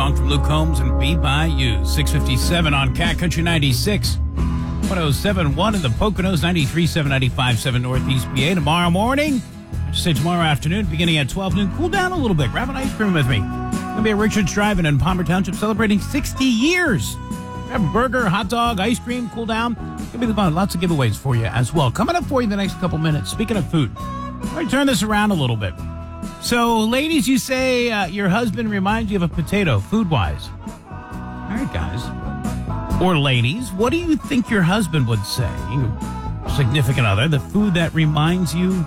Song from Luke Combs and Be By You. 657 on Cat Country 96. 107.1 in the Poconos, 93.7, 95.7 Northeast PA. Tomorrow morning, I should say tomorrow afternoon, beginning at 12 noon. Cool down a little bit. Grab an ice cream with me. Going to be at Richards Drive-In in Palmer Township celebrating 60 years. Have a burger, hot dog, ice cream, cool down. Going to be the fun. Lots of giveaways for you as well. Coming up for you in the next couple minutes. Speaking of food, let me turn this around a little bit. So, ladies, you say your husband reminds you of a potato, food-wise. All right, guys. Or ladies, what do you think your husband would say? Significant other, the food that reminds him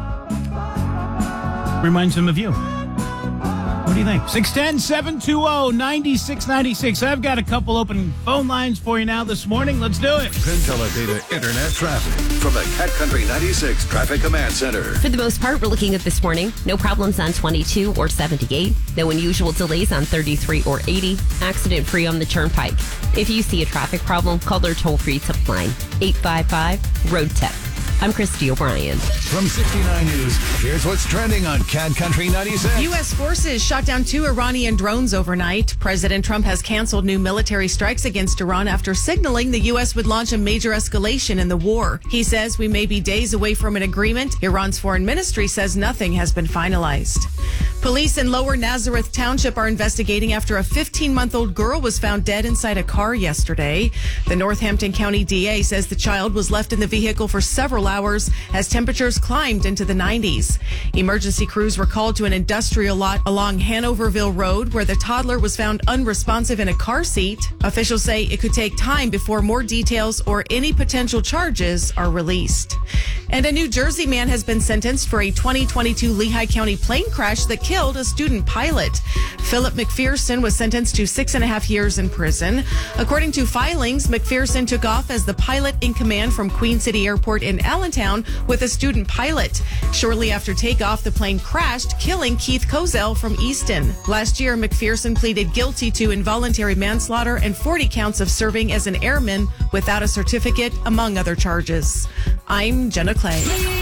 of you. What do you think? 610-720-9696. I've got a couple open phone lines for you now this morning. Let's do it. PinTeleData Internet traffic from the Cat Country 96 Traffic Command Center. For the most part, we're looking at this morning. No problems on 22 or 78. No unusual delays on 33 or 80. Accident-free on the Turnpike. If you see a traffic problem, call their toll-free tip line, 855-ROAD-TIP. I'm Christy O'Brien. From 69 News, here's what's trending on Cat Country 96. U.S. forces shot down 2 Iranian drones overnight. President Trump has canceled new military strikes against Iran after signaling the U.S. would launch a major escalation in the war. He says we may be days away from an agreement. Iran's foreign ministry says nothing has been finalized. Police in Lower Nazareth Township are investigating after a 15-month-old girl was found dead inside a car yesterday. The Northampton County DA says the child was left in the vehicle for several hours as temperatures climbed into the 90s. Emergency crews were called to an industrial lot along Hanoverville Road where the toddler was found unresponsive in a car seat. Officials say it could take time before more details or any potential charges are released. And a New Jersey man has been sentenced for a 2022 Lehigh County plane crash that killed a student pilot. Philip McPherson was sentenced to 6.5 years in prison. According to filings, McPherson took off as the pilot in command from Queen City Airport in Allentown with a student pilot. Shortly after takeoff, the plane crashed, killing Keith Kozel from Easton. Last year, McPherson pleaded guilty to involuntary manslaughter and 40 counts of serving as an airman without a certificate, among other charges. I'm Jenna Clay.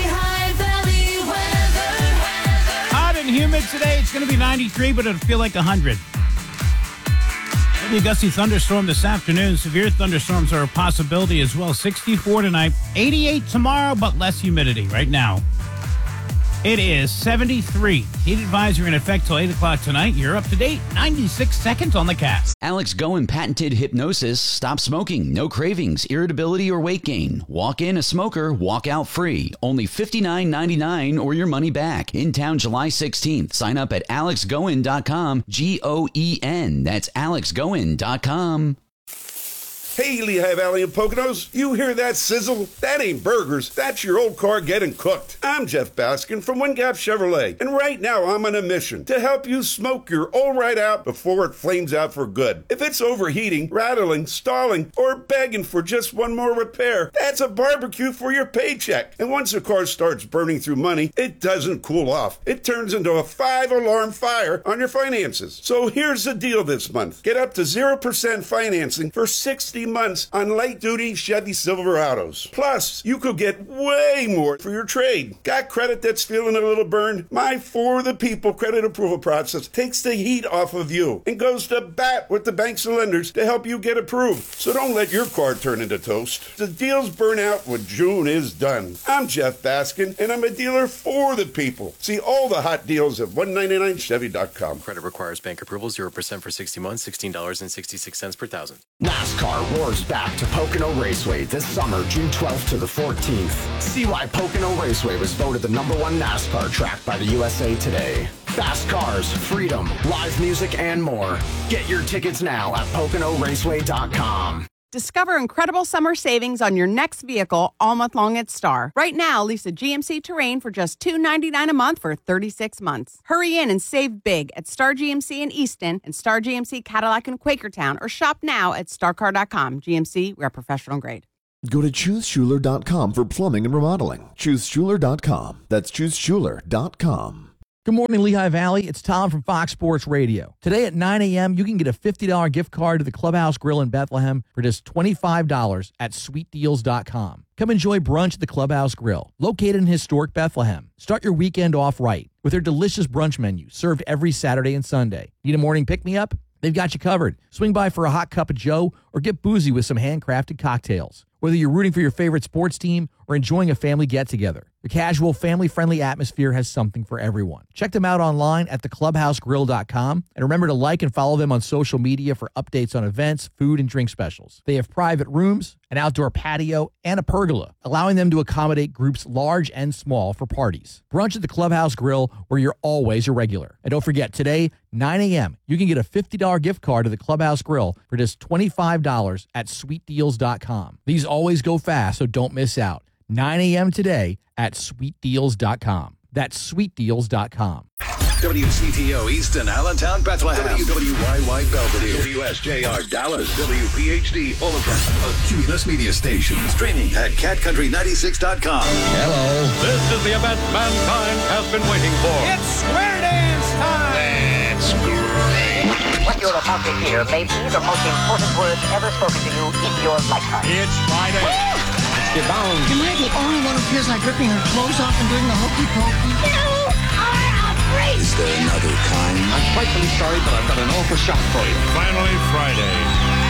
Hot and humid today. It's going to be 93, but it'll feel like 100. Maybe a gusty thunderstorm this afternoon. Severe thunderstorms are a possibility as well. 64 tonight, 88 tomorrow, but less humidity right now. It is 73. Heat advisory in effect till 8 o'clock tonight. You're up to date. 96 seconds on the Cats. Alex Goen patented hypnosis. Stop smoking. No cravings, irritability, or weight gain. Walk in a smoker, walk out free. Only $59.99 or your money back. In town July 16th. Sign up at alexgoen.com. Goen. That's alexgoen.com. Hey, Lehigh Valley and Poconos, you hear that sizzle? That ain't burgers, that's your old car getting cooked. I'm Jeff Baskin from Wind Gap Chevrolet, and right now I'm on a mission to help you smoke your old right out before it flames out for good. If it's overheating, rattling, stalling, or begging for just one more repair, that's a barbecue for your paycheck. And once a car starts burning through money, it doesn't cool off. It turns into a 5-alarm fire on your finances. So here's the deal this month. Get up to 0% financing for 60 months on light-duty Chevy Silverados. Plus, you could get way more for your trade. Got credit that's feeling a little burned? My For the People credit approval process takes the heat off of you and goes to bat with the banks and lenders to help you get approved. So don't let your car turn into toast. The deals burn out when June is done. I'm Jeff Baskin, and I'm a dealer for the people. See all the hot deals at 199chevy.com. Credit requires bank approval, 0% for 60 months, $16.66 per thousand. NASCAR roars back to Pocono Raceway this summer, June 12th to the 14th. See why Pocono Raceway was voted the #1 NASCAR track by the USA Today. Fast cars, freedom, live music, and more. Get your tickets now at PoconoRaceway.com. Discover incredible summer savings on your next vehicle all month long at Star. Right now, lease a GMC Terrain for just $299 a month for 36 months. Hurry in and save big at Star GMC in Easton and Star GMC Cadillac in Quakertown, or shop now at starcar.com. GMC, we're professional grade. Go to ChooseSchuler.com for plumbing and remodeling. ChooseSchuler.com. That's ChooseSchuler.com. Good morning, Lehigh Valley. It's Tom from Fox Sports Radio. Today at 9 a.m., you can get a $50 gift card to the Clubhouse Grill in Bethlehem for just $25 at sweetdeals.com. Come enjoy brunch at the Clubhouse Grill, located in historic Bethlehem. Start your weekend off right with their delicious brunch menu served every Saturday and Sunday. Need a morning pick-me-up? They've got you covered. Swing by for a hot cup of joe or get boozy with some handcrafted cocktails. Whether you're rooting for your favorite sports team or enjoying a family get-together, the casual, family-friendly atmosphere has something for everyone. Check them out online at theclubhousegrill.com, and remember to like and follow them on social media for updates on events, food, and drink specials. They have private rooms, an outdoor patio, and a pergola, allowing them to accommodate groups large and small for parties. Brunch at the Clubhouse Grill, where you're always a regular. And don't forget, today, 9 a.m., you can get a $50 gift card to the Clubhouse Grill for just $25 at sweetdeals.com. These always go fast, so don't miss out. 9 a.m. today at sweetdeals.com. That's sweetdeals.com. WCTO Easton, Allentown, Bethlehem. WYY Belvedere. WSJR Dallas. WPHD Overcast. A Cumulus Media Station. Streaming at catcountry96.com. Hello. This is the event mankind has been waiting for. It's square dance time. That's great. What you're about to hear may be the most important words ever spoken to you in your lifetime. It's Friday. You're bound. Am I the only one who feels like ripping her clothes off and doing the hokey pokey? You are outrageous. Is there another kind? I'm frightfully sorry, but I've got an offer shot for you. Finally Friday.